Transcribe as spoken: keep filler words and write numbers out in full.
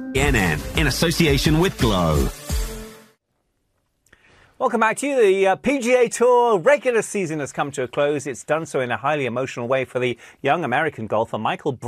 N N, in association with Glow. Welcome back to you. The uh, P G A Tour regular season has come to a close. It's done so in a highly emotional way for the young American golfer Michael